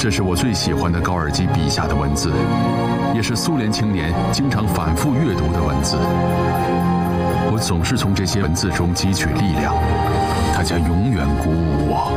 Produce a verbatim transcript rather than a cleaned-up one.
这是我最喜欢的高尔基笔下的文字，也是苏联青年经常反复阅读的文字。我总是从这些文字中汲取力量，它将永远鼓舞我。